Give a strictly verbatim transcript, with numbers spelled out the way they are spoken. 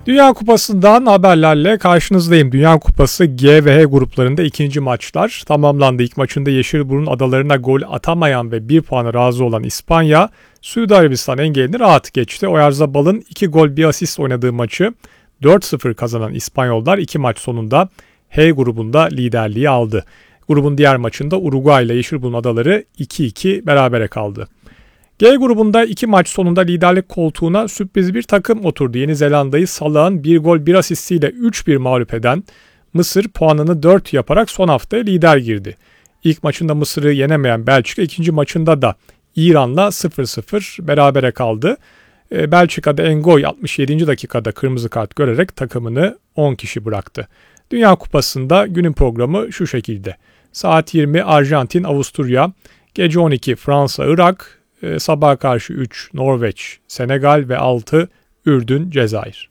Dünya Kupası'ndan haberlerle karşınızdayım. Dünya Kupası G ve H gruplarında ikinci maçlar tamamlandı. İlk maçında Yeşilburun adalarına gol atamayan ve bir puana razı olan İspanya, Suudi Arabistan engelini rahat geçti. Oyarzabal'ın iki gol bir asist oynadığı maçı dört sıfır kazanan İspanyollar iki maç sonunda H grubunda liderliği aldı. Grubun diğer maçında Uruguay ile Yeşilburun adaları iki iki berabere kaldı. G grubunda iki maç sonunda liderlik koltuğuna sürpriz bir takım oturdu. Yeni Zelanda'yı Salah'ın bir gol bir asistiyle üç bir mağlup eden Mısır puanını dört yaparak son haftaya lider girdi. İlk maçında Mısır'ı yenemeyen Belçika ikinci maçında da İran'la sıfır sıfır berabere kaldı. Belçika'da Ngoy altmış yedinci dakikada kırmızı kart görerek takımını on kişi bıraktı. Dünya Kupası'nda günün programı şu şekilde. Saat yirmi Arjantin, Avusturya, gece on iki Fransa, Irak, sabaha karşı üç Norveç, Senegal ve altı Ürdün, Cezayir.